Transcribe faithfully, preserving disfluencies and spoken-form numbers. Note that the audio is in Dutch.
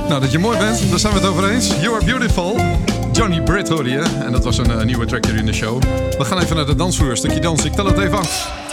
Nou, dat je mooi bent, daar zijn we het over eens. You are beautiful. Johnny Britt hoorde je. En dat was een uh, nieuwe track hier in de show. We gaan even naar de dansvloer. Stukje dans, ik tel het even af.